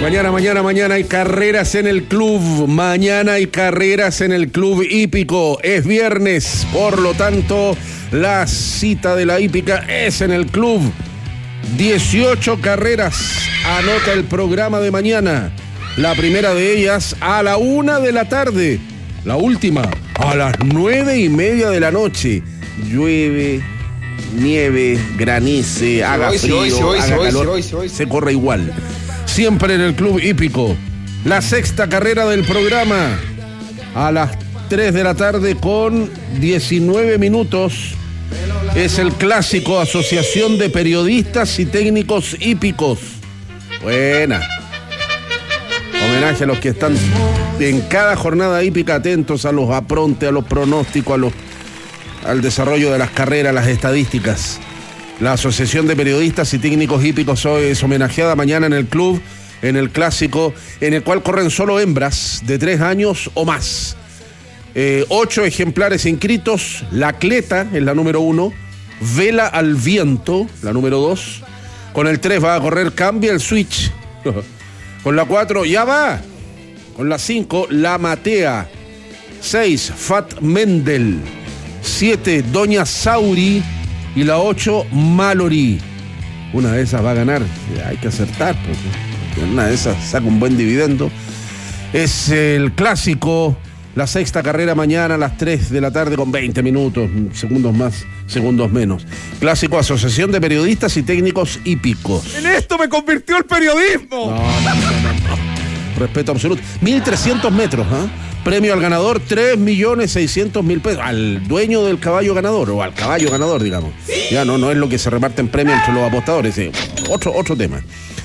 Mañana hay carreras en el club. Mañana hay carreras en el club hípico. Es viernes, por lo tanto, la cita de la hípica es en el club. 18 carreras. Anota el programa de mañana. La primera de ellas a la 1 de la tarde. La última a las 9:30 de la noche. Llueve, nieve, granice, haga frío, haga calor. Se corre igual. Siempre en el club hípico. La sexta carrera del programa a las 3 de la tarde con 19 minutos. Es el clásico Asociación de Periodistas y Técnicos Hípicos. Buena. Homenaje a los que están en cada jornada hípica atentos a los aprontes, a los pronósticos, al desarrollo de las carreras, las estadísticas. La Asociación de Periodistas y Técnicos Hípicos es homenajeada mañana en el club, en el clásico, en el cual corren solo hembras de 3 años o más. 8 ejemplares inscritos. La Cleta es la número 1. Vela al Viento, la número 2. Con el 3 va a correr Cambia el Switch. Con la 4, ya va. Con la 5, La Matea. 6, Fat Mendel. 7, Doña Sauri. Y la 8, Mallory. Una de esas va a ganar. Hay que acertar, porque una de esas saca un buen dividendo. Es el clásico. La sexta carrera mañana a las 3 de la tarde con 20 minutos, segundos más, segundos menos. Clásico Asociación de Periodistas y Técnicos Hípicos. En esto me convirtió el periodismo. No. Respeto absoluto. 1.300 metros, ¿eh? Premio al ganador, 3.600.000 pesos. Al dueño del caballo ganador, o al caballo ganador, digamos. Ya no es lo que se reparte en premio entre los apostadores. Otro tema.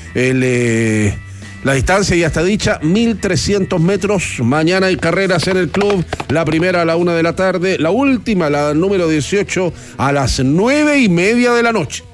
La distancia ya está dicha, 1.300 metros. Mañana hay carreras en el club. La primera a la 1 de la tarde. La última, la número 18, a las 9:30 de la noche.